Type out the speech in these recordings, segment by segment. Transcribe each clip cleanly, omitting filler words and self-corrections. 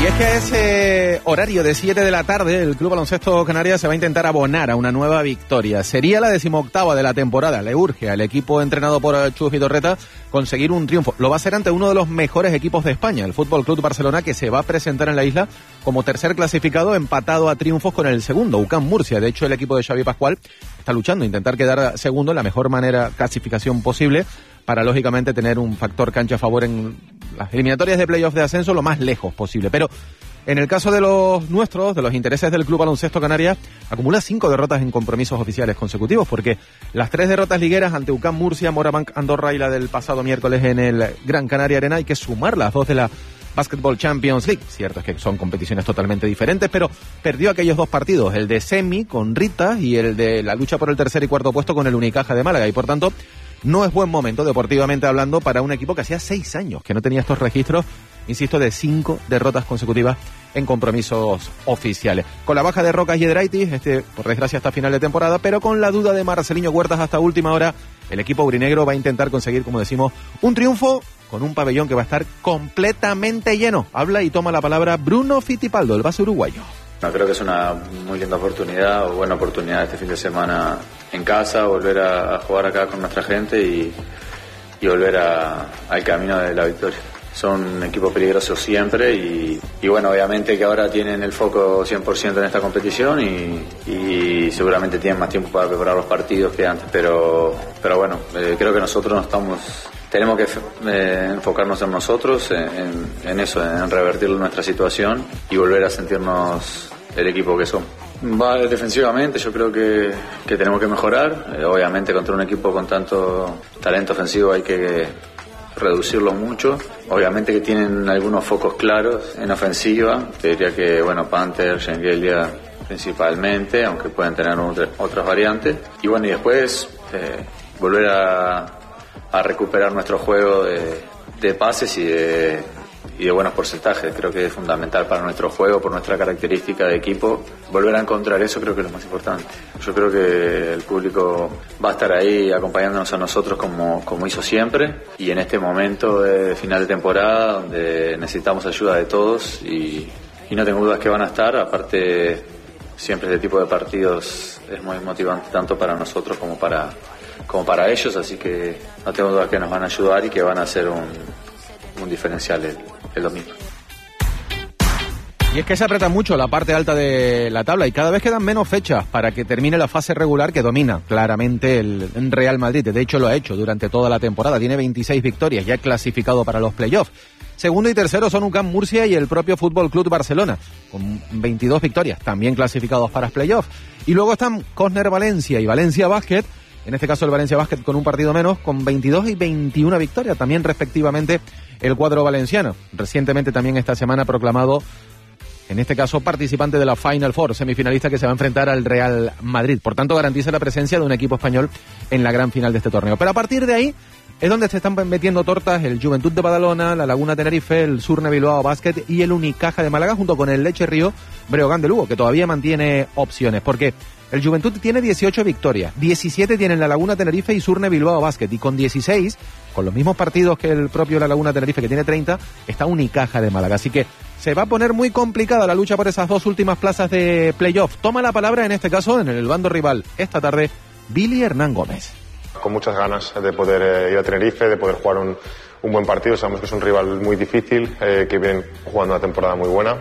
Y es que a ese horario de 7 de la tarde el Club Baloncesto Canarias se va a intentar abonar a una nueva victoria. Sería la 18ª de la temporada. Le urge al equipo entrenado por Chus Vidorreta conseguir un triunfo. Lo va a hacer ante uno de los mejores equipos de España, el Fútbol Club Barcelona, que se va a presentar en la isla como tercer clasificado, empatado a triunfos con el segundo, UCAM Murcia. De hecho, el equipo de Xavi Pascual está luchando a intentar quedar segundo en la mejor clasificación posible, para lógicamente tener un factor cancha a favor en las eliminatorias de playoff de ascenso lo más lejos posible. Pero en el caso de los nuestros, de los intereses del Club Baloncesto Canarias, acumula 5 derrotas en compromisos oficiales consecutivos, porque las 3 derrotas ligueras ante UCAM Murcia, Morabanc Andorra y la del pasado miércoles en el Gran Canaria Arena, hay que sumar las 2 de la Basketball Champions League. Cierto es que son competiciones totalmente diferentes, pero perdió aquellos 2 partidos, el de semi con Rita y el de la lucha por el tercer y cuarto puesto con el Unicaja de Málaga, y por tanto no es buen momento, deportivamente hablando, para un equipo que hacía 6 años que no tenía estos registros, insisto, de 5 derrotas consecutivas en compromisos oficiales. Con la baja de Rocas y Edraitis, por desgracia hasta final de temporada, pero con la duda de Marceliño Huertas hasta última hora, el equipo aurinegro va a intentar conseguir, como decimos, un triunfo con un pabellón que va a estar completamente lleno. Habla y toma la palabra Bruno Fittipaldo, el base uruguayo. Creo que es una muy linda oportunidad, o buena oportunidad este fin de semana en casa, volver a jugar acá con nuestra gente y volver al camino de la victoria. Son un equipo peligroso siempre y bueno, obviamente que ahora tienen el foco 100% en esta competición y seguramente tienen más tiempo para preparar los partidos que antes, pero bueno, creo que nosotros tenemos que enfocarnos en nosotros, en eso, en revertir nuestra situación y volver a sentirnos el equipo que somos. Defensivamente yo creo que tenemos que mejorar. Obviamente contra un equipo con tanto talento ofensivo hay que reducirlo mucho. Obviamente que tienen algunos focos claros en ofensiva. Te diría que, bueno, Panther, Shengelia principalmente, aunque pueden tener otras variantes. Y bueno, y después volver a recuperar nuestro juego de pases y de buenos porcentajes. Creo que es fundamental para nuestro juego, por nuestra característica de equipo. Volver a encontrar eso creo que es lo más importante. Yo creo que el público va a estar ahí acompañándonos a nosotros como hizo siempre, y en este momento de final de temporada donde necesitamos ayuda de todos y no tengo dudas que van a estar. Aparte, siempre este tipo de partidos es muy motivante tanto para nosotros como para ellos, así que no tengo dudas que nos van a ayudar y que van a hacer un diferencial el domingo. Y es que se aprieta mucho la parte alta de la tabla y cada vez quedan menos fechas para que termine la fase regular, que domina claramente el Real Madrid. De hecho, lo ha hecho durante toda la temporada. Tiene 26 victorias, ya clasificado para los playoffs. Segundo y tercero son UCAM Murcia y el propio Fútbol Club Barcelona, con 22 victorias, también clasificados para los playoffs. Y luego están Cosner Valencia y Valencia Basket. En este caso el Valencia Basket con un partido menos, con 22 y 21 victorias, también respectivamente el cuadro valenciano. Recientemente también esta semana proclamado, en este caso participante de la Final Four, semifinalista que se va a enfrentar al Real Madrid. Por tanto, garantiza la presencia de un equipo español en la gran final de este torneo. Pero a partir de ahí es donde se están metiendo tortas el Juventud de Badalona, la Laguna Tenerife, el Surne Bilbao Basket y el Unicaja de Málaga, junto con el Leche Río Breogán de Lugo, que todavía mantiene opciones, porque el Juventud tiene 18 victorias, 17 tienen la Laguna Tenerife y Surne Bilbao Basket, y con 16, con los mismos partidos que el propio la Laguna Tenerife, que tiene 30, está Unicaja de Málaga. Así que se va a poner muy complicada la lucha por esas 2 últimas plazas de playoff. Toma la palabra en este caso, en el bando rival, esta tarde, Billy Hernán Gómez. Con muchas ganas de poder ir a Tenerife, de poder jugar un buen partido. Sabemos que es un rival muy difícil, que viene jugando una temporada muy buena.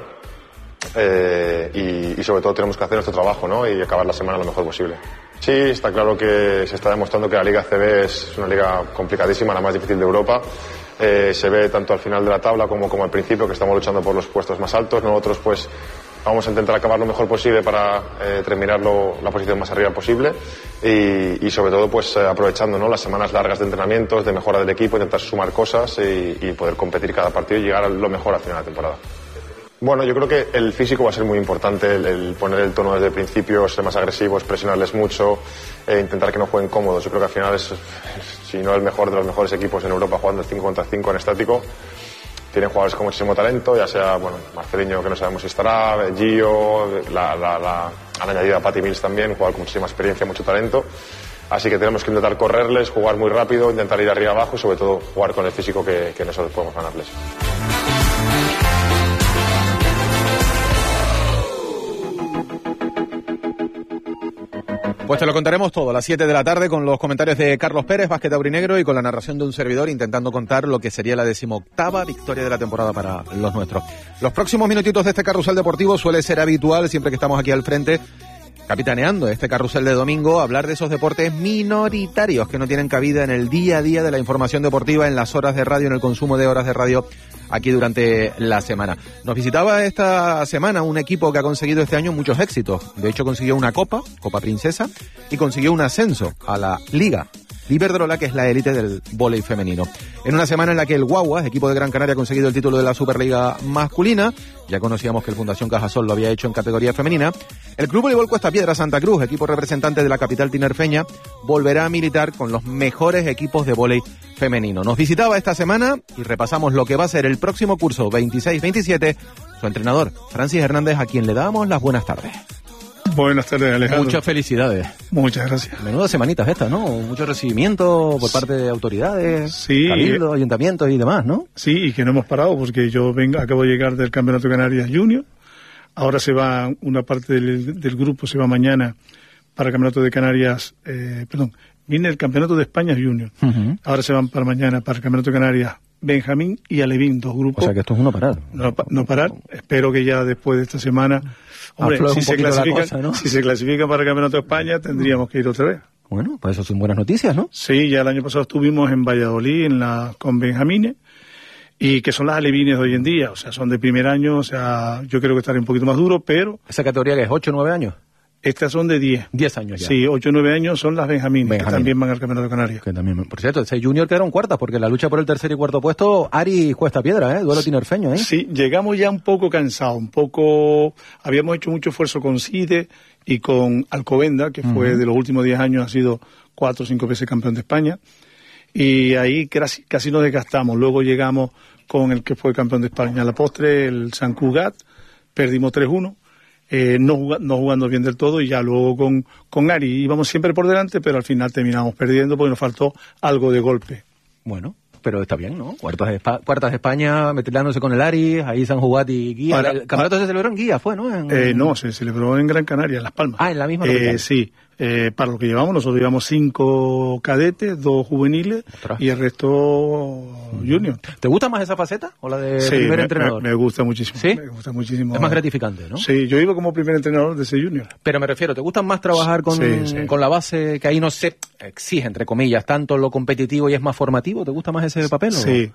Y sobre todo tenemos que hacer nuestro trabajo, ¿no? Y acabar la semana lo mejor posible. Sí, está claro que se está demostrando que la Liga ACB es una liga complicadísima, la más difícil de Europa. Se ve tanto al final de la tabla como al principio, que estamos luchando por los puestos más altos. Nosotros pues vamos a intentar acabar lo mejor posible para terminar la posición más arriba posible y sobre todo pues aprovechando, ¿no?, las semanas largas de entrenamientos, de mejora del equipo, intentar sumar cosas y poder competir cada partido y llegar a lo mejor al final de la temporada. Bueno, yo creo que el físico va a ser muy importante, el poner el tono desde el principio, ser más agresivos, presionarles mucho, intentar que no jueguen cómodos. Yo creo que al final es, si no el mejor de los mejores equipos en Europa jugando el 5 contra 5 en estático. Tienen jugadores con muchísimo talento, ya sea, bueno, Marceliño, que no sabemos si estará, Gio, han añadido a Patty Mills también, un jugador con muchísima experiencia, mucho talento. Así que tenemos que intentar correrles, jugar muy rápido, intentar ir arriba abajo y sobre todo jugar con el físico que nosotros podemos ganarles. Pues te lo contaremos todo a las 7 de la tarde con los comentarios de Carlos Pérez, básquet aurinegro, y con la narración de un servidor intentando contar lo que sería la 18ª victoria de la temporada para los nuestros. Los próximos minutitos de este carrusel deportivo suele ser habitual, siempre que estamos aquí al frente, capitaneando este carrusel de domingo, hablar de esos deportes minoritarios que no tienen cabida en el día a día de la información deportiva, en las horas de radio, en el consumo de horas de radio aquí durante la semana. Nos visitaba esta semana un equipo que ha conseguido este año muchos éxitos. De hecho, consiguió una Copa Princesa, y consiguió un ascenso a la Liga Iberdrola, que es la élite del vóley femenino. En una semana en la que el Guaguas, equipo de Gran Canaria, ha conseguido el título de la Superliga masculina. Ya conocíamos que el Fundación Cajasol lo había hecho en categoría femenina. El Club Voleibol Cuesta Piedra Santa Cruz, equipo representante de la capital tinerfeña, volverá a militar con los mejores equipos de vóley femenino. Nos visitaba esta semana y repasamos lo que va a ser el próximo curso 26-27. Su entrenador, Francis Hernández, a quien le damos las buenas tardes. Buenas tardes, Alejandro. Muchas felicidades. Muchas gracias. Menudas semanitas estas, ¿no? Mucho recibimiento por parte de autoridades, sí, cabildos, ayuntamientos y demás, ¿no? Sí, y que no hemos parado porque yo acabo de llegar del Campeonato de Canarias Junior. Ahora se va una parte del grupo, se va mañana para el Campeonato de Canarias, viene el Campeonato de España Junior. Uh-huh. Ahora se van para mañana para el Campeonato de Canarias Benjamín y Alevín, 2 grupos. O sea que esto es uno parar. No parar. Espero que ya después de esta semana, hombre, si se clasifican para el Campeonato de España, tendríamos que ir otra vez. Bueno, pues eso son buenas noticias, ¿no? Sí, ya el año pasado estuvimos en Valladolid con Benjamines, y que son las alevines de hoy en día, o sea, son de primer año, o sea, yo creo que estaré un poquito más duro, pero... ¿Esa categoría que es 8 o 9 años? Estas son de 10. 10 años ya. Sí, 8 o 9 años son las Benjamines, que también van al Campeonato de Canarias. Que también, por cierto, ese Junior quedaron cuartas, porque en la lucha por el tercer y cuarto puesto, Ari Cuesta Piedra, duelo tinerfeño, Sí, llegamos ya un poco cansados, habíamos hecho mucho esfuerzo con CIDE y con Alcobenda, que fue de los últimos 10 años, ha sido 4 o 5 veces campeón de España, y ahí casi nos desgastamos. Luego llegamos con el que fue campeón de España a la postre, el San Cugat, perdimos 3-1. No jugando bien del todo, y ya luego con Ari íbamos siempre por delante, pero al final terminamos perdiendo porque nos faltó algo de golpe. Bueno, pero está bien, ¿no? Cuartas de España, metilándose con el Ari, ahí San Jugat y Guía. El campeonato se celebró en Guía, ¿fue, no? No, se celebró en Gran Canaria, en Las Palmas. Ah, en la misma capital. Sí. Para lo que llevamos, nosotros llevamos 5 cadetes, 2 juveniles. Ostras. Y el resto junior. ¿Te gusta más esa faceta o la de primer entrenador? Me gusta muchísimo. ¿Sí? Me gusta muchísimo. Es más gratificante, ¿no? Sí, yo iba como primer entrenador de ese junior. Pero me refiero, ¿te gusta más trabajar con la base, que ahí no se exige, entre comillas, tanto lo competitivo y es más formativo? ¿Te gusta más ese papel? Sí,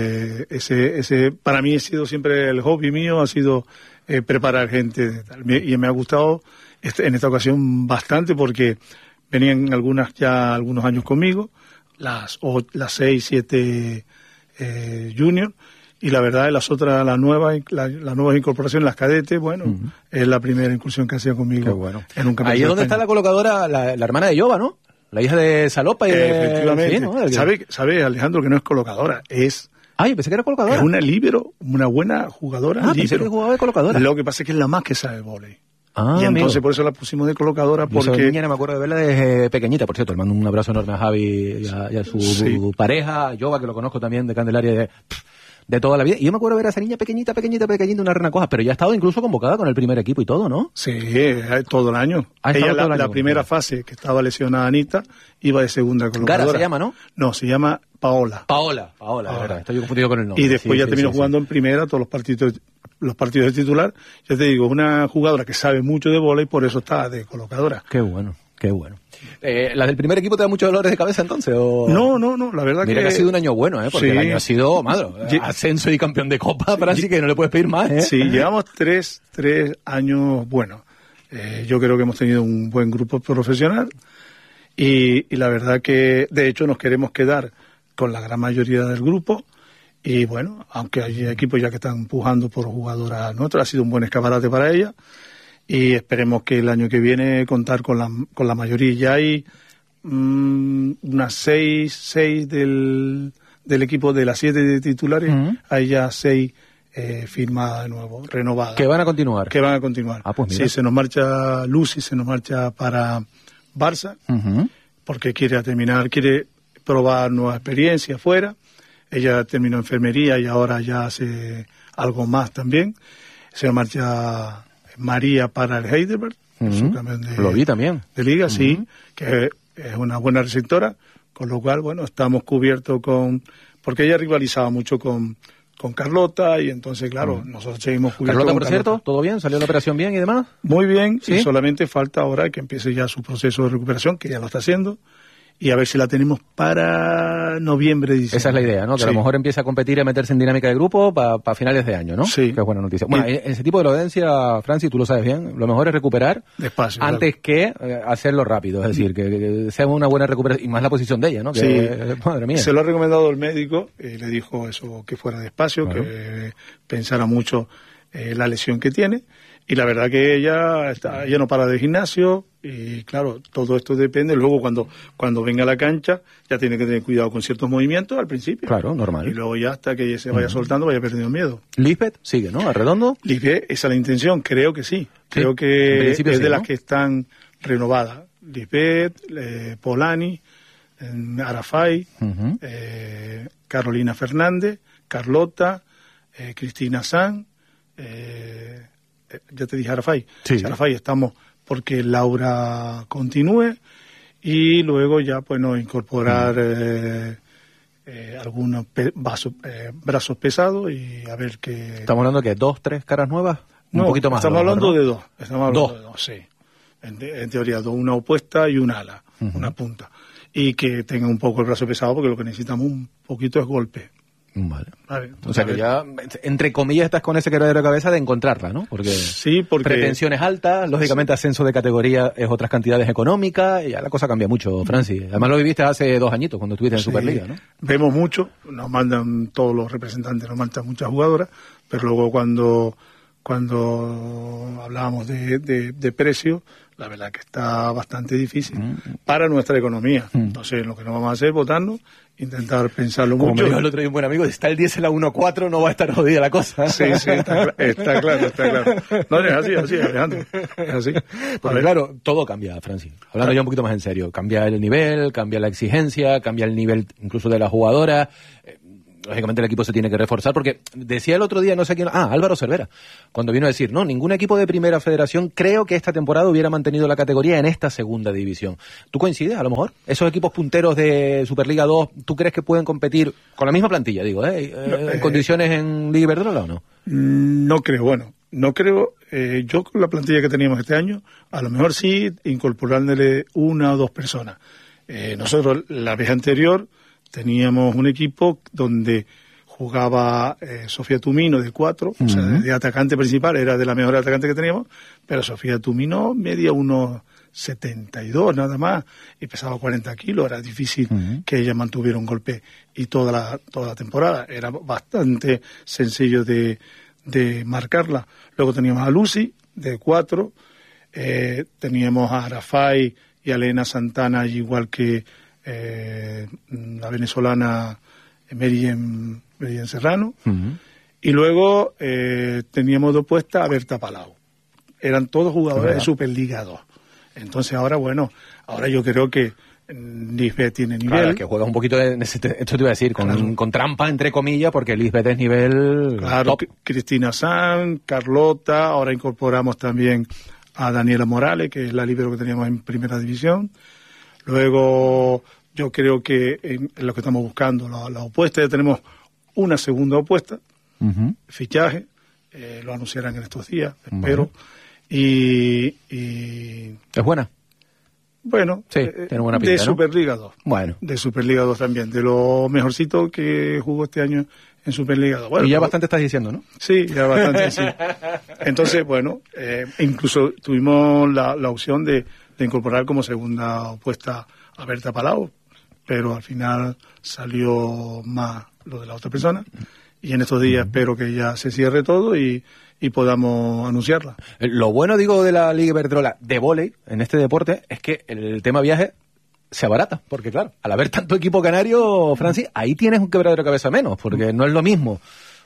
ese para mí ha sido siempre el hobby mío, ha sido preparar gente. Y me ha gustado en esta ocasión bastante, porque venían algunos años conmigo, las 6, 7 junior, y la verdad las nuevas incorporaciones, las cadetes, es la primera incursión que hacía conmigo. Qué bueno. En un campeonato. Ahí es donde está la colocadora, la hermana de Yoba, ¿no? La hija de Salopa y efectivamente. Sí, ¿no? ¿Sabe, Alejandro, que no es colocadora? Yo pensé que era colocadora. Es una líbero, una buena jugadora. Pensé que jugaba de colocadora. Lo que pasa es que es la más que sabe vóley. Y entonces por eso la pusimos de colocadora, porque... Yo niña me acuerdo de verla desde pequeñita, por cierto. Le mando un abrazo enorme a Javi y a su pareja, Yoba, que lo conozco también de Candelaria de toda la vida. Y yo me acuerdo de ver a esa niña pequeñita, una renacoja, pero ya ha estado incluso convocada con el primer equipo y todo, ¿no? Sí, todo el año. Ella la primera fase, que estaba lesionada Anita, iba de segunda colocadora. Gara se llama, ¿no? No, se llama Paola. Paola, de verdad. Estoy confundido con el nombre. Y después terminó jugando en primera todos los partidos de titular. Ya te digo, una jugadora que sabe mucho de bola y por eso está de colocadora. Qué bueno. ¿Las del primer equipo te dan muchos dolores de cabeza entonces? ¿O? No, la verdad Mira que ha sido un año bueno, porque el año ha sido, ascenso y campeón de Copa, así que no le puedes pedir más, Sí, llevamos tres años buenos. Yo creo que hemos tenido un buen grupo profesional y la verdad que, de hecho, nos queremos quedar con la gran mayoría del grupo. Y bueno, aunque hay equipos ya que están empujando por jugadoras nuestras, ha sido un buen escaparate para ellas. Y esperemos que el año que viene contar con la mayoría. Ya hay unas 6 del equipo de las 7 titulares, hay ya 6 firmadas de nuevo, renovadas. ¿Que van a continuar? Pues mira. Sí, se nos marcha Lucy, se nos marcha para Barça, porque quiere probar nueva experiencia afuera. Ella terminó enfermería y ahora ya hace algo más también. Se nos marcha María para el Heidelberg, subcampeón Lo vi también. de Liga, sí, que es una buena receptora, con lo cual, bueno, estamos cubiertos porque ella rivalizaba mucho con Carlota y entonces, claro, nosotros seguimos cubiertos. Carlota, por cierto, ¿todo bien? ¿Salió la operación bien y demás? Muy bien, ¿Sí? Y solamente falta ahora que empiece ya su proceso de recuperación, que ya lo está haciendo, y a ver si la tenemos para noviembre, diciembre. Esa es la idea, ¿no? Que sí. a lo mejor empiece a competir y a meterse en dinámica de grupo para finales de año, ¿no? Sí. Que es buena noticia. Bueno, en ese tipo de dolencia, Francis, tú lo sabes bien, lo mejor es recuperar Despacio, antes que hacerlo rápido, es decir, que sea una buena recuperación, y más la posición de ella, ¿no? Que, madre mía. Se lo ha recomendado el médico, le dijo eso, que fuera despacio, claro, que pensara mucho la lesión que tiene, y la verdad que ella no para de gimnasio, y claro, todo esto depende, luego cuando venga a la cancha ya tiene que tener cuidado con ciertos movimientos al principio. Claro, normal. Y luego ya hasta que ella se vaya soltando, vaya perdiendo miedo. Lisbeth sigue, ¿no? ¿Arredondo? Lisbeth, esa es la intención, creo que sí. Creo que es de las que están renovadas. Lisbeth, Polani, Arafai, Carolina Fernández, Carlota, Cristina San, ya te dije Arafai. Sí. Arafai estamos porque Laura continúe y luego ya pues nos incorporar algunos brazos pesados y a ver qué... ¿Estamos hablando que 2, 3 caras nuevas? Un No, poquito más. estamos hablando de dos. Estamos hablando ¿Dos? de dos, sí. En teoría, dos, una opuesta y un ala, una punta. Y que tenga un poco el brazo pesado porque lo que necesitamos un poquito es golpe. Vale. Vale, O sea que ya, entre comillas, estás con ese quebradero de cabeza de encontrarla, ¿no? Porque pretensiones altas, lógicamente ascenso de categoría es otras cantidades económicas, y ya la cosa cambia mucho, Francis. Además lo viviste hace 2 añitos, cuando estuviste en Superliga, ¿no? Vemos mucho, nos mandan todos los representantes, nos mandan muchas jugadoras, pero luego cuando hablábamos de precio, la verdad que está bastante difícil para nuestra economía. Entonces lo que no vamos a hacer es votarnos, intentar pensarlo Como mucho. me dijo el otro día un buen amigo, si está el diésel a 1.4 no va a estar jodida la cosa. Sí, está claro. No, es así, Alejandro. Es así. Porque claro, todo cambia, Francis. Hablando ya un poquito más en serio. Cambia el nivel, cambia la exigencia, cambia el nivel incluso de la jugadora. Lógicamente el equipo se tiene que reforzar, porque decía el otro día, no sé quién, Álvaro Cervera, cuando vino a decir, no, ningún equipo de primera federación creo que esta temporada hubiera mantenido la categoría en esta segunda división. ¿Tú coincides, a lo mejor? ¿Esos equipos punteros de Superliga 2, tú crees que pueden competir con la misma plantilla, digo, en condiciones en Liga Iberdrola o no? No creo. Yo con la plantilla que teníamos este año, a lo mejor sí incorporándole 1 o 2 personas. Nosotros, la vez anterior, teníamos un equipo donde jugaba Sofía Tumino de 4, o sea, de atacante principal, era de la mejor atacante que teníamos, pero Sofía Tumino medía unos 72 nada más y pesaba 40 kilos, era difícil que ella mantuviera un golpe, y toda la temporada era bastante sencillo de marcarla. Luego teníamos a Lucy de 4, teníamos a Arafai y a Elena Santana, igual que la venezolana Meriem Serrano, y luego teníamos de opuesta a Berta Palau. Eran todos jugadores de Superliga 2. Entonces ahora yo creo que Lisbeth tiene nivel. Claro, que juegas un poquito, esto te iba a decir, con trampa, entre comillas, porque Lisbeth es nivel top. Cristina San, Carlota, ahora incorporamos también a Daniela Morales, que es la líbero que teníamos en primera división. Luego, yo creo que en lo que estamos buscando, la opuesta, ya tenemos una segunda opuesta, fichaje, lo anunciarán en estos días, espero. Y ¿es buena? Bueno, sí, tiene buena pinta, de ¿no? Superliga 2. Bueno. De Superliga 2 también, de lo mejorcito que jugó este año en Superliga 2. Bueno, y ya bastante estás diciendo, ¿no? Sí, ya bastante, sí. Entonces, incluso tuvimos la opción de incorporar como segunda opuesta a Berta Palau, pero al final salió más lo de la otra persona, y en estos días espero que ya se cierre todo y podamos anunciarla. Lo bueno, digo, de la Liga Iberdrola de vóley en este deporte es que el tema viaje se abarata, porque claro, al haber tanto equipo canario, Francis, ahí tienes un quebradero de cabeza menos, porque no es lo mismo.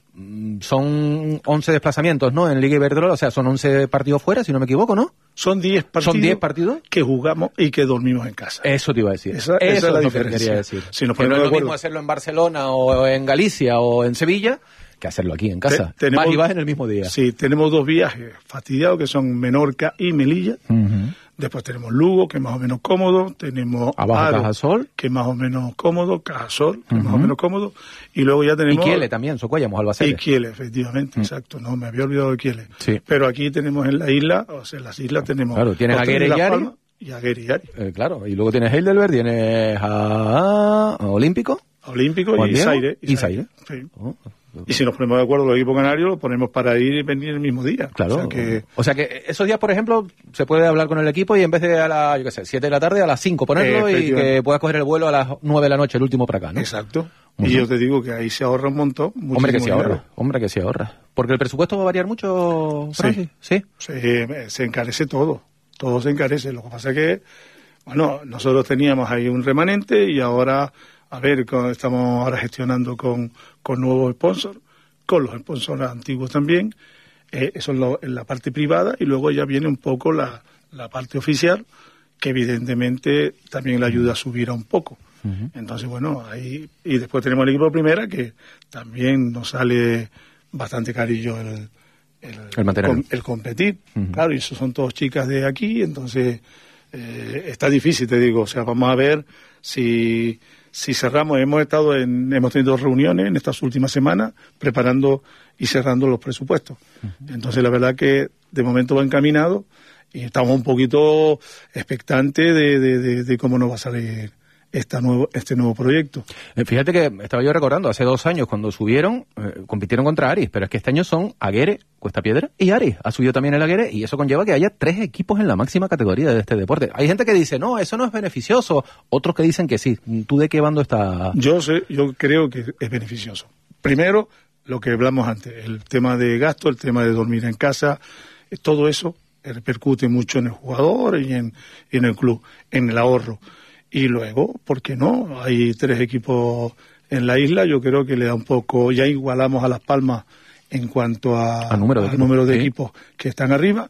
Son 11 desplazamientos, ¿no? En Liga Iberdrola, o sea, son 11 partidos fuera, si no me equivoco, ¿no? Son 10 partidos. ¿Son 10 partidos? Que jugamos y que dormimos en casa. Eso te iba a decir. Esa es la diferencia. Quería decir. Si nos que no ponemos es lo de mismo hacerlo en Barcelona o en Galicia o en Sevilla que hacerlo aquí en casa. Tenemos, vas y vas en el mismo día. Sí, tenemos 2 viajes fastidiados que son Menorca y Melilla. Después tenemos Lugo, que es más o menos cómodo. Tenemos abajo Cajasol, que es más o menos cómodo. Cajasol, que es más o menos cómodo. Y luego ya tenemos... Y Kiele también, Socuellamos, Albacete. Y Kiele, efectivamente, exacto. No, me había olvidado de Kiele. Sí. pero aquí tenemos en la isla, o sea, en las islas tenemos... Claro, tienes a Aguere y Ari. Y Aguere y Ari. Claro, y luego tienes Heidelberg, tienes a Olímpico. Olímpico y Zaire. Y Zaire. Sí. Y si nos ponemos de acuerdo los equipos canarios, lo ponemos para ir y venir el mismo día. Claro. O sea que esos días, por ejemplo, se puede hablar con el equipo y en vez de a las, 7 de la tarde, a las 5 ponerlo y que puedas coger el vuelo a las 9 de la noche, el último para acá, ¿no? Exacto. Y yo te digo que ahí se ahorra un montón. Hombre, que se ahorra. Porque el presupuesto va a variar mucho, Francis. Sí. Se encarece todo. Todo se encarece. Lo que pasa es que, bueno, nosotros teníamos ahí un remanente y ahora... A ver, estamos ahora gestionando con nuevos sponsors, con los sponsors antiguos también. Eso en la parte privada y luego ya viene un poco la parte oficial, que evidentemente también le ayuda a subir a un poco. Entonces, bueno, ahí... Y después tenemos el equipo de primera, que también nos sale bastante carillo el competir. Claro, y eso son todas chicas de aquí, entonces está difícil, te digo. O sea, vamos a ver si cerramos. Hemos tenido reuniones en estas últimas semanas preparando y cerrando los presupuestos. Entonces, la verdad que de momento va encaminado y estamos un poquito expectantes de cómo nos va a salir este nuevo proyecto. Fíjate que estaba yo recordando, hace 2 años cuando subieron, compitieron contra Aris, pero es que este año son Aguere, Cuesta Piedra y Aris. Ha subido también el Aguere y eso conlleva que haya 3 equipos en la máxima categoría de este deporte. Hay gente que dice, no, eso no es beneficioso, otros que dicen que sí. ¿Tú de qué bando estás? Yo creo que es beneficioso. Primero, lo que hablamos antes, el tema de gasto, el tema de dormir en casa, todo eso repercute mucho en el jugador y en el club, en el ahorro. Y luego, ¿por qué no? Hay 3 equipos en la isla, yo creo que le da un poco, ya igualamos a Las Palmas en cuanto al número de equipos que están arriba,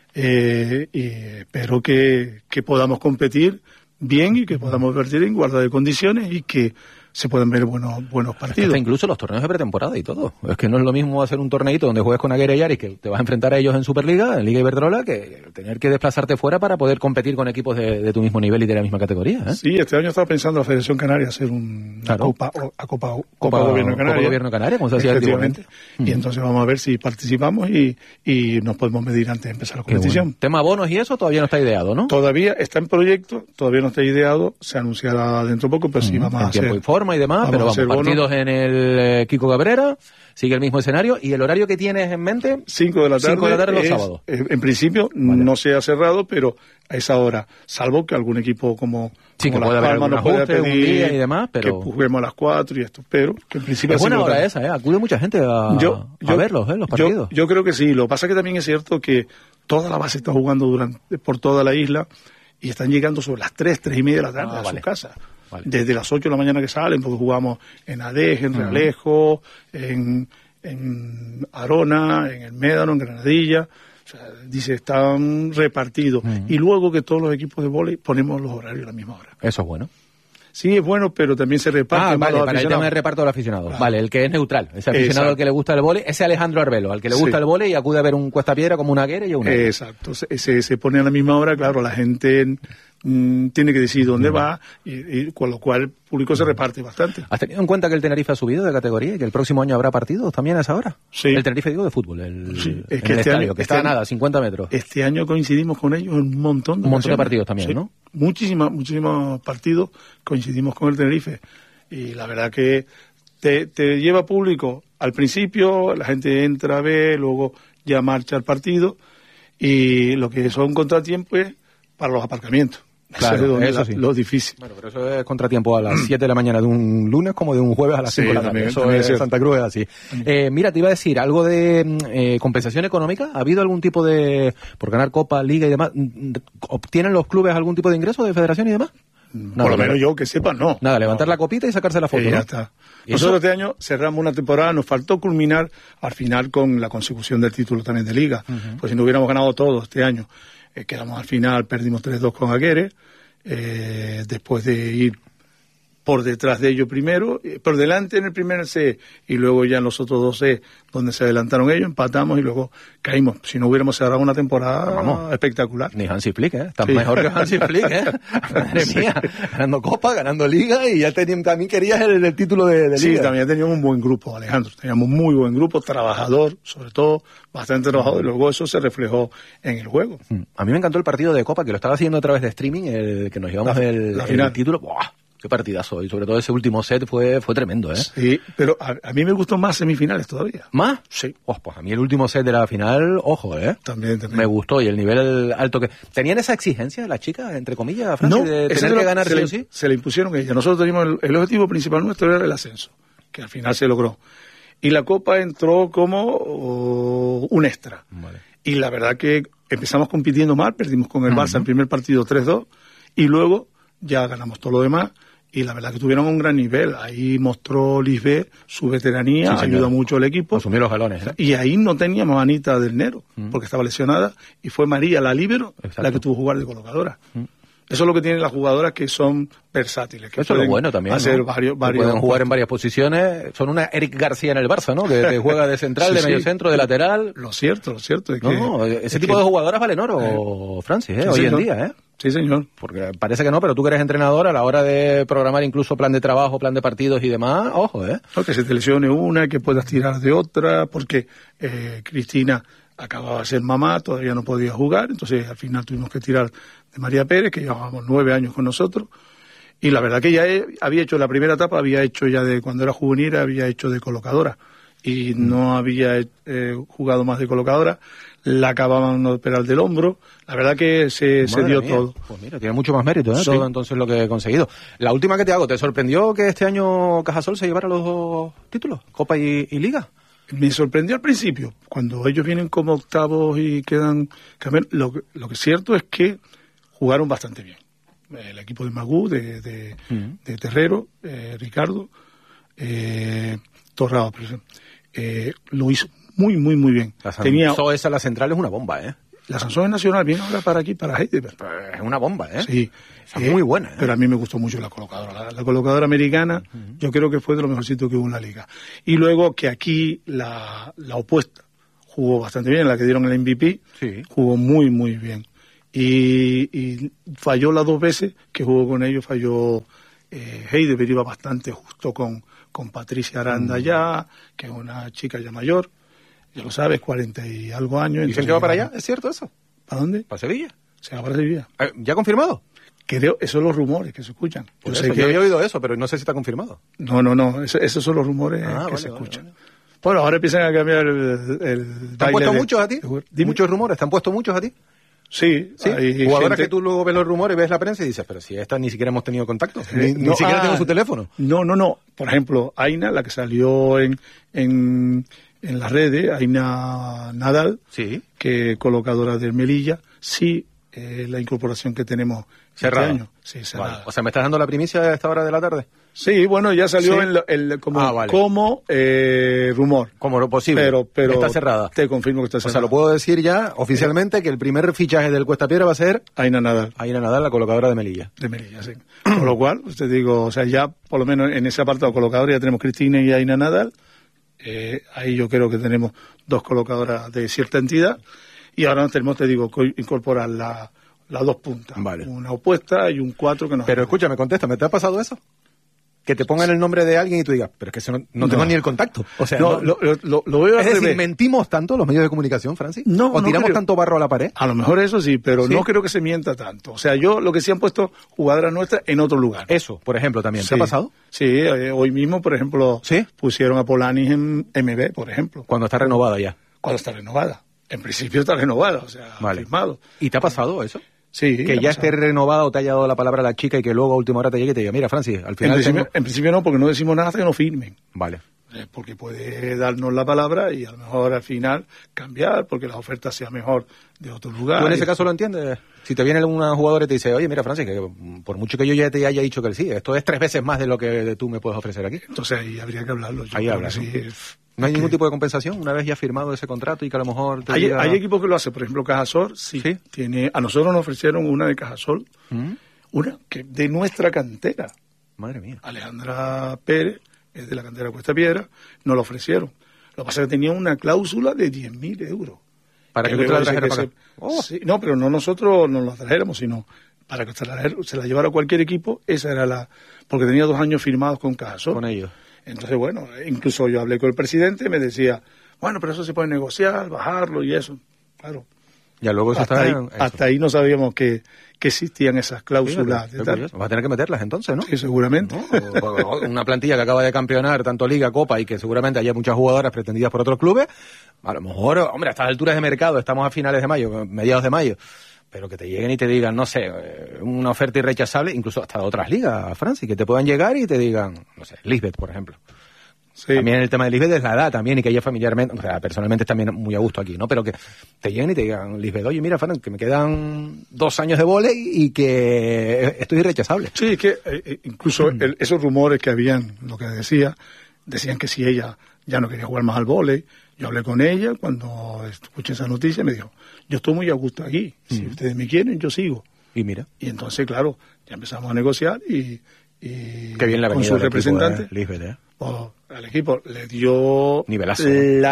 y espero que podamos competir bien y que podamos vertir en igualdad de condiciones y que se pueden ver buenos partidos. Hasta incluso los torneos de pretemporada y todo. Es que no es lo mismo hacer un torneito donde juegues con Aguere y Aris, que te vas a enfrentar a ellos en Superliga, en Liga Iberdrola, que tener que desplazarte fuera para poder competir con equipos de tu mismo nivel y de la misma categoría. Sí, este año estaba pensando la Federación Canaria hacer una Copa Gobierno Canaria. Copa Gobierno Canaria, como se hacía antiguamente. Y entonces vamos a ver si participamos y nos podemos medir antes de empezar la competición. Bueno. Tema bonos y eso todavía no está ideado, ¿no? Todavía está en proyecto, todavía no está ideado, se anunciará dentro de poco, pero sí vamos a hacer... tiempo y forma y demás, pero vamos, partidos en el Kiko Cabrera, sigue el mismo escenario, y el horario que tienes en mente... 5 de la tarde. 5 de la tarde los sábados. En principio no se ha cerrado, pero a esa hora, salvo que algún equipo como que puede haber algún ajuste, un día y demás, pero... que juguemos a las 4 y esto, pero que en principio... Es buena hora esa, acude mucha gente a verlos, los partidos. Yo creo que sí, lo que pasa es que también es cierto que toda la base está jugando por toda la isla y están llegando sobre las 3:30 de la tarde a su casa. Vale. Desde las 8 de la mañana que salen, porque jugamos en Adej, en Realejo, en Arona, en el Médano, en Granadilla. O sea, dice, están repartidos. Y luego que todos los equipos de vóley ponemos los horarios a la misma hora. Eso es bueno. Sí, es bueno, pero también se reparte. Vale, para el tema de reparto de los aficionados. Claro. Vale, el que es neutral. Ese aficionado al que le gusta el vóley, ese Alejandro Arbelo, al que le gusta el vóley y acude a ver un Cuesta Piedra como una Aguere y una. Exacto. Se pone a la misma hora, claro, la gente tiene que decidir dónde va y con lo cual el público se reparte bastante. ¿Has tenido en cuenta que el Tenerife ha subido de categoría y que el próximo año habrá partidos también a esa hora? Sí. El Tenerife, digo, de fútbol, es que el estadio, que está a nada, 50 metros. Este año coincidimos con ellos en un montón de partidos también, ¿no? Muchísimos partidos coincidimos con el Tenerife y la verdad que te lleva público al principio, la gente entra a ver, luego ya marcha el partido y lo que son contratiempos es para los aparcamientos. Claro, eso sí. Lo difícil. Bueno, pero eso es contratiempo a las 7 de la mañana de un lunes como de un jueves a las 5 de la tarde. Eso es Santa Cruz, es así. Mira, te iba a decir, algo de compensación económica. ¿Ha habido algún tipo de, por ganar Copa, Liga y demás, obtienen los clubes algún tipo de ingreso de federación y demás? Nada, por lo menos yo que sepa, no. Nada, levantar la copita y sacarse la foto, ¿no? Ya está. Nosotros este año cerramos una temporada, nos faltó culminar al final con la consecución del título también de Liga. Pues si no hubiéramos ganado todo este año, quedamos al final, perdimos 3-2 con Aguere, después de ir por detrás de ellos primero, por delante en el primer C y luego ya en los otros 2 C donde se adelantaron ellos, empatamos y luego caímos. Si no hubiéramos cerrado una temporada espectacular. Ni Hansi Flick, ¿eh? Estás mejor que Hansi Flick, ¿eh? Madre mía, ganando Copa, ganando Liga y ya también querías el título de Liga. Sí, también teníamos un buen grupo, Alejandro. Teníamos muy buen grupo, trabajador, sobre todo, bastante trabajador y luego eso se reflejó en el juego. A mí me encantó el partido de Copa, que lo estaba haciendo a través de streaming, el que nos llevamos el título. ¡Buah! Qué partidazo, y sobre todo ese último set fue tremendo, ¿eh? Sí, pero a mí me gustó más semifinales todavía. ¿Más? Sí. Pues a mí el último set de la final, ojo, ¿eh? También. Me gustó, y el nivel alto que... ¿Tenían esa exigencia las chicas, entre comillas, Francis, no, de tener que ganar sí o sí? Se le impusieron ellas. Nosotros teníamos el objetivo principal nuestro era el ascenso, que al final se logró. Y la Copa entró como un extra. Vale. Y la verdad que empezamos compitiendo mal, perdimos con el Barça el primer partido 3-2, y luego ya ganamos todo lo demás. Y la verdad que tuvieron un gran nivel. Ahí mostró Lisbeth su veteranía, ayudó mucho al equipo. Asumió los galones, ¿eh? Y ahí no teníamos a Anita del Nero, porque estaba lesionada, y fue María, la líbero, la que tuvo que jugar de colocadora. Eso es lo que tienen las jugadoras que son versátiles. Que eso es lo bueno también, hacer ¿no? varios pueden jugar en varias posiciones. Son una Eric García en el Barça, ¿no? Que juega de central, de medio centro, de lateral. Lo cierto es que... No, ese tipo de jugadoras valen oro, Francis, ¿eh? Hoy en día, ¿eh? Sí, señor. Porque parece que no, pero tú que eres entrenador, a la hora de programar incluso plan de trabajo, plan de partidos y demás, ojo, ¿eh? No, que se te lesione una, que puedas tirar de otra, porque Cristina acababa de ser mamá, todavía no podía jugar, entonces al final tuvimos que tirar de María Pérez, que llevábamos 9 años con nosotros, y la verdad que ya había hecho la primera etapa, había hecho ya de cuando era juvenil, había hecho de colocadora, y no había jugado más de colocadora. La acababan de operar del hombro. La verdad que se dio todo. Pues mira, tiene mucho más mérito, ¿eh? Sí. Todo entonces lo que he conseguido. La última que te hago, ¿te sorprendió que este año Cajasol se llevara los 2 títulos, Copa y Liga? Me sorprendió al principio, cuando ellos vienen como octavos y quedan... Lo que es cierto es que jugaron bastante bien. El equipo de Magú, de Terrero, Ricardo, Torrado, lo hizo muy bien. La central es una bomba, ¿eh? La Sansón es nacional, viene ahora para aquí, para Heidelberg. Es una bomba, ¿eh? Sí. Es muy buena, ¿eh? Pero a mí me gustó mucho la colocadora. La colocadora americana, yo creo que fue de lo mejorcito que hubo en la liga. Y luego que aquí la opuesta jugó bastante bien, la que dieron el MVP, jugó muy bien. Y falló las 2 veces que jugó con ellos, falló Heidelberg, iba bastante justo con Patricia Aranda ya, que es una chica ya mayor. Ya lo sabes, 40 y algo años. ¿Dicen que va para allá? ¿Es cierto eso? ¿Para dónde? ¿Para Sevilla? Se va para Sevilla. ¿Ya confirmado? Creo, esos son los rumores que se escuchan. Yo había oído eso, pero no sé si está confirmado. No, esos son los rumores que se escuchan. Vale. Bueno, ahora empiezan a cambiar el ¿Te han puesto muchos a ti? ¿Muchos rumores? ¿Te han puesto muchos a ti? Sí. Hay jugadoras que tú luego ves los rumores, ves la prensa y dices, pero si esta ni siquiera hemos tenido contacto, ni siquiera tengo su teléfono. No. Por ejemplo, Aina, la que salió en las redes, Aina Nadal, que colocadora del Melilla, la incorporación que tenemos cerrada. Este año. Sí, cerrada. Vale. O sea, ¿me estás dando la primicia a esta hora de la tarde? Sí, bueno, ya salió como rumor. Como lo posible. Pero está cerrada. Te confirmo que está cerrada. O sea, lo puedo decir ya oficialmente que el primer fichaje del Cuesta Piedra va a ser Aina Nadal. Aina Nadal, la colocadora de Melilla. De Melilla, sí. Con lo cual, te digo, o sea, ya por lo menos en ese apartado colocador ya tenemos Cristina y Aina Nadal. Ahí yo creo que tenemos 2 colocadoras de cierta entidad. Y ahora tenemos, te digo, incorporar las 2 puntas. Vale. Una opuesta y un 4 que nos... Pero escúchame, contéstame, ¿te ha pasado eso? Que te pongan el nombre de alguien y tú digas, pero es que no tengo ni el contacto. O sea, lo veo al revés. decir, ¿mentimos tanto los medios de comunicación, Francis? ¿O tiramos creo. Tanto barro a la pared? A lo mejor eso sí, pero no creo que se mienta tanto. O sea, lo que sí han puesto jugadoras nuestras en otro lugar. Eso, por ejemplo, también. ¿Te ha pasado? Sí, hoy mismo, por ejemplo, pusieron a Polanis en MB, por ejemplo. Cuando está renovada ya. Cuando está renovada. En principio está renovada, o sea, firmado. ¿Y te ha pasado eso? Sí. Que ya esté renovada o te haya dado la palabra a la chica y que luego a última hora te llegue y te diga, mira, Francis, al final... En principio no, porque no decimos nada hasta que no firmen. Vale. Porque puede darnos la palabra y a lo mejor al final cambiar, porque la oferta sea mejor de otro lugar. ¿Tú en ese caso lo entiendes? Si te viene una jugadora y te dice, oye, mira, Francis, que por mucho que yo ya te haya dicho que sí, esto es 3 veces más de lo que tú me puedes ofrecer aquí. Entonces ahí habría que hablarlo. Ahí hablas. ¿No hay ningún tipo de compensación una vez ya firmado ese contrato y que a lo mejor te diga... Hay equipos que lo hacen, por ejemplo, Cajasol, tiene, a nosotros nos ofrecieron una de Cajasol, una que de nuestra cantera. Madre mía. Alejandra Pérez, es de la cantera Cuesta Piedra, nos lo ofrecieron. Lo que pasa es que tenía una cláusula de 10.000 euros. Para que tú te la trajeras para acá. Sí, no, pero no nosotros nos la trajéramos, sino para que se la llevara cualquier equipo. Esa era la... Porque tenía 2 años firmados con Cajasol. Con ellos. Entonces, bueno, incluso yo hablé con el presidente y me decía, bueno, pero eso se puede negociar, bajarlo y eso. Claro. Ya luego eso hasta ahí no sabíamos que existían esas cláusulas. Vas a tener que meterlas entonces, ¿no? Sí, seguramente. ¿No? Una plantilla que acaba de campeonar tanto Liga, Copa y que seguramente haya muchas jugadoras pretendidas por otros clubes. A lo mejor, hombre, a estas alturas de mercado, estamos a finales de mayo, mediados de mayo, pero que te lleguen y te digan, no sé, una oferta irrechazable, incluso hasta de otras ligas, Francis, que te puedan llegar y te digan, no sé, Lisbeth, por ejemplo. Sí. También el tema de Lisbeth es la edad también y que ella familiarmente, o sea, personalmente también muy a gusto aquí, ¿no? Pero que te lleguen y te digan, Lisbeth, oye, mira, Fran, que me quedan 2 años de vóley y que esto es irrechazable. Sí, es que incluso esos rumores que habían, lo que decían que si ella ya no quería jugar más al vóley. Yo hablé con ella cuando escuché esa noticia y me dijo, yo estoy muy a gusto aquí, si ustedes me quieren, yo sigo. Y mira. Y entonces, claro, ya empezamos a negociar y qué bien la con su representante. Lisbeth, al equipo le dio nivelazo.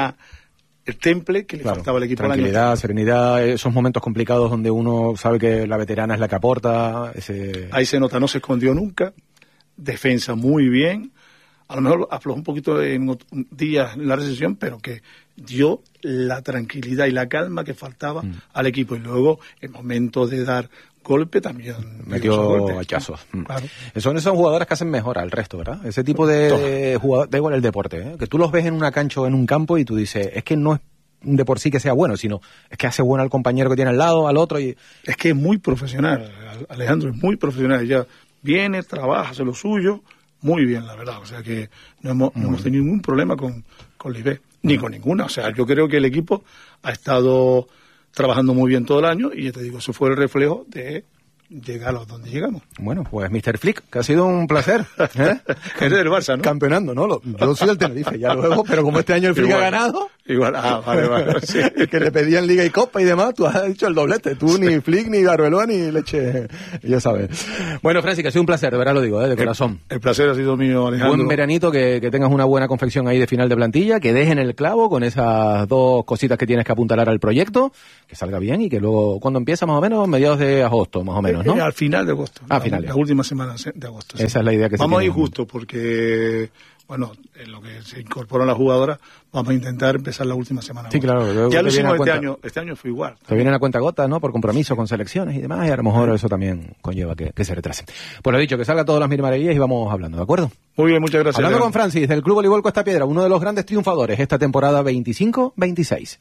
El temple que le faltaba al equipo. Tranquilidad, serenidad, esos momentos complicados donde uno sabe que la veterana es la que aporta. Ahí se nota, no se escondió nunca, defensa muy bien. A lo mejor aflojó un poquito en días en la recesión, pero que dio la tranquilidad y la calma que faltaba al equipo. Y luego, el momento de dar golpe también metió hachazos. Claro. Son esas jugadoras que hacen mejor al resto, ¿verdad? Ese tipo de jugadores, da igual el deporte, ¿eh? Que tú los ves en una cancha o en un campo y tú dices, es que no es de por sí que sea bueno, sino es que hace bueno al compañero que tiene al lado, al otro. Y es que es muy profesional, Alejandro es muy profesional. Ella viene, trabaja, hace lo suyo, muy bien, la verdad. O sea que no hemos tenido ningún problema con Lisbeth, ni con ninguna. O sea, yo creo que el equipo ha estado trabajando muy bien todo el año y ya te digo, eso fue el reflejo de llegar a donde llegamos. Bueno, pues Mr. Flick, que ha sido un placer. Eres del Barça, ¿no? Campeonando, ¿no? Yo soy del Tenerife, ya luego, pero como este año el Flick ha ganado... Igual, vale. Sí. Que le pedían Liga y Copa y demás, tú has dicho el doblete. Tú ni Flick, ni Arbeloa, ni leche, ya sabes. Bueno, Francis, que ha sido un placer, de verdad lo digo, de corazón. El placer ha sido mío, Alejandro. Buen veranito, que tengas una buena confección ahí de final de plantilla, que dejen el clavo con esas 2 cositas que tienes que apuntalar al proyecto, que salga bien y que luego, cuando empieza más o menos, mediados de agosto, más o menos, ¿no? Al final de agosto. Finales. La última semana de agosto. Sí. Esa es la idea que vamos a ir justo porque... Bueno, en lo que se incorporan las jugadoras, vamos a intentar empezar la última semana. Sí, claro. Ya lo hicimos este año fue igual. Te vienen a cuenta gota, ¿no? Por compromiso con selecciones y demás, y a lo mejor eso también conlleva que se retrase. Pues lo dicho, que salga todas las mil maravillas y vamos hablando, ¿de acuerdo? Muy bien, muchas gracias. Hablando con Francis, del Club Voleibol Cuesta Piedra, uno de los grandes triunfadores esta temporada 25-26.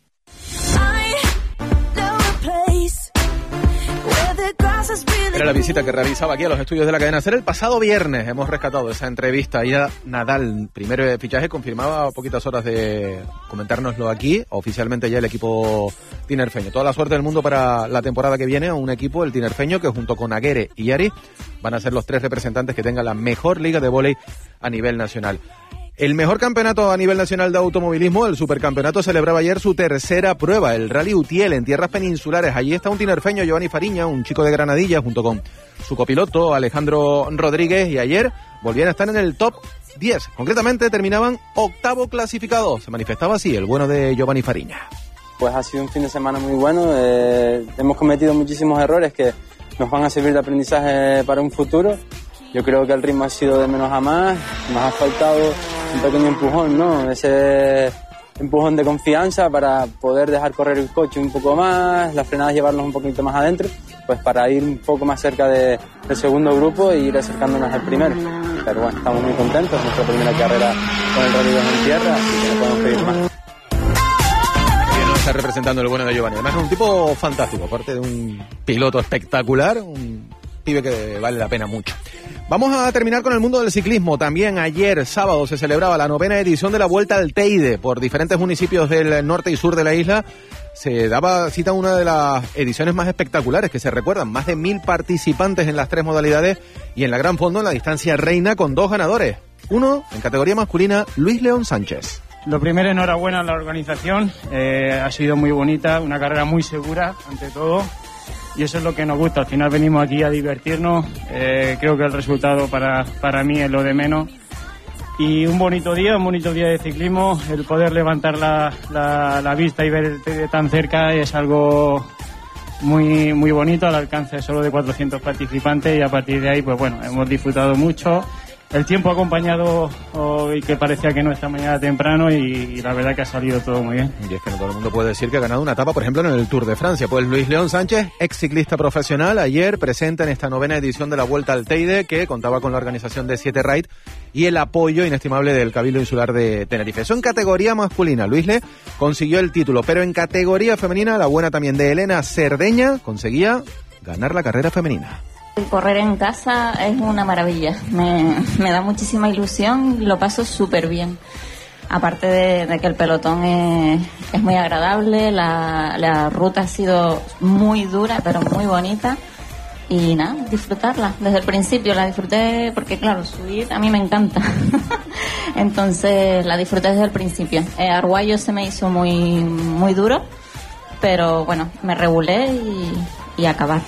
Era la visita que realizaba aquí a los estudios de la cadena SER el pasado viernes. Hemos rescatado esa entrevista. Ya Nadal, primer fichaje, confirmaba a poquitas horas de comentárnoslo aquí. Oficialmente ya el equipo tinerfeño. Toda la suerte del mundo para la temporada que viene. Un equipo, el tinerfeño, que junto con Aguirre y Ari van a ser los 3 representantes que tengan la mejor liga de vóley a nivel nacional. El mejor campeonato a nivel nacional de automovilismo, el Supercampeonato, celebraba ayer su tercera prueba, el Rally Utiel, en tierras peninsulares. Allí está un tinerfeño, Giovanni Fariña, un chico de Granadilla, junto con su copiloto, Alejandro Rodríguez, y ayer volvían a estar en el top 10. Concretamente, terminaban 8º clasificado. Se manifestaba así el bueno de Giovanni Fariña. Pues ha sido un fin de semana muy bueno. Hemos cometido muchísimos errores que nos van a servir de aprendizaje para un futuro. Yo creo que el ritmo ha sido de menos a más, nos ha faltado un pequeño empujón, ¿no? Ese empujón de confianza para poder dejar correr el coche un poco más, las frenadas llevarlos un poquito más adentro, pues para ir un poco más cerca del segundo grupo e ir acercándonos al primero. Pero bueno, estamos muy contentos, nuestra primera carrera con el Rally en tierra, así que no podemos pedir más. Está representando el bueno de Giovanni. Además es un tipo fantástico, aparte de un piloto espectacular, un pibe que vale la pena mucho. Vamos a terminar con el mundo del ciclismo. También ayer, sábado, se celebraba la 9ª edición de la Vuelta al Teide. Por diferentes municipios del norte y sur de la isla se daba cita a una de las ediciones más espectaculares que se recuerdan. Más de 1000 participantes en las 3 modalidades y en la gran fondo en la distancia reina con 2 ganadores. Uno, en categoría masculina, Luis León Sánchez. Lo primero, enhorabuena a la organización. Ha sido muy bonita, una carrera muy segura, ante todo. y eso es lo que nos gusta. Al final venimos aquí a divertirnos, creo que el resultado para mí es lo de menos. Y un bonito día de ciclismo, el poder levantar la vista y ver tan cerca es algo muy, muy bonito, al alcance solo de 400 participantes, y a partir de ahí, pues bueno, hemos disfrutado mucho. El tiempo ha acompañado y que parecía que no esta mañana temprano, y la verdad que ha salido todo muy bien. Y es que no todo el mundo puede decir que ha ganado una etapa, por ejemplo, en el Tour de Francia. Pues Luis León Sánchez, ex ciclista profesional, ayer presente en esta 9ª edición de la Vuelta al Teide, que contaba con la organización de 7 Ride y el apoyo inestimable del Cabildo Insular de Tenerife. Eso en categoría masculina. Luis Le consiguió el título, pero en categoría femenina, la buena también de Elena Cerdeña conseguía ganar la carrera femenina. Correr en casa es una maravilla, me da muchísima ilusión y lo paso súper bien. Aparte de que el pelotón es muy agradable, la ruta ha sido muy dura pero muy bonita, y nada, disfrutarla desde el principio. La disfruté porque claro, subir a mí me encanta. Entonces la disfruté desde el principio. Arguayo se me hizo muy, muy duro, pero bueno, me regulé y acabar.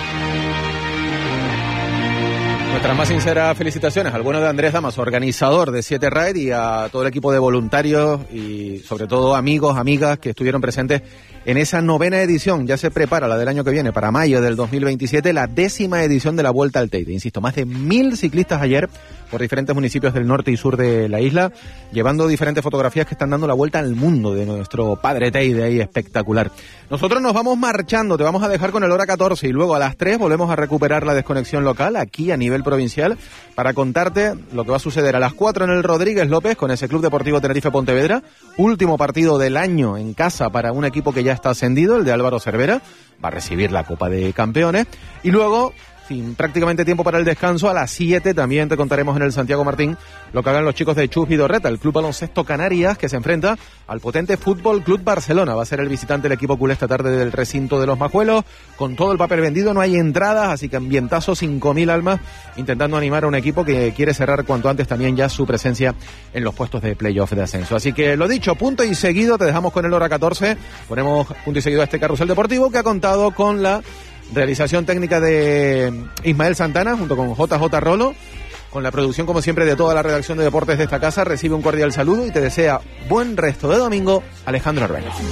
Nuestras más sinceras felicitaciones al bueno de Andrés Damas, organizador de 7 Ride, y a todo el equipo de voluntarios y sobre todo amigos, amigas que estuvieron presentes en esa 9ª edición. Ya se prepara la del año que viene, para mayo del 2027, la 10ª edición de la Vuelta al Teide. Insisto, más de 1000 ciclistas ayer por diferentes municipios del norte y sur de la isla, llevando diferentes fotografías que están dando la vuelta al mundo de nuestro padre Teide, ahí espectacular. Nosotros nos vamos marchando, te vamos a dejar con el hora 14 y luego a las 3 volvemos a recuperar la desconexión local aquí a nivel provincial para contarte lo que va a suceder a las 4 en el Rodríguez López con ese Club Deportivo Tenerife Pontevedra, último partido del año en casa para un equipo que ya está ascendido, el de Álvaro Cervera, va a recibir la Copa de Campeones, y luego, sin prácticamente tiempo para el descanso, a las 7 también te contaremos en el Santiago Martín lo que hagan los chicos de Chus Vidorreta, el Club Baloncesto Canarias, que se enfrenta al potente Fútbol Club Barcelona. Va a ser el visitante del equipo culé esta tarde del recinto de los Majuelos, con todo el papel vendido, no hay entradas, así que ambientazo, 5.000 almas, intentando animar a un equipo que quiere cerrar cuanto antes también ya su presencia en los puestos de playoff de ascenso. Así que lo dicho, punto y seguido, te dejamos con el hora 14, ponemos punto y seguido a este carrusel deportivo que ha contado con la realización técnica de Ismael Santana junto con JJ Rolo, con la producción como siempre de toda la redacción de deportes de esta casa. Recibe un cordial saludo y te desea buen resto de domingo Alejandro Arbelo.